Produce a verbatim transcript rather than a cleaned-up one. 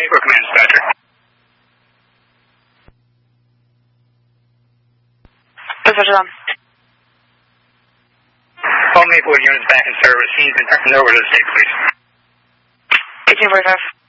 Maple Command Dispatcher. Dispatcher on. All Maplewood units back in service. Scene's been turned over to the state police. eighteen forty-five.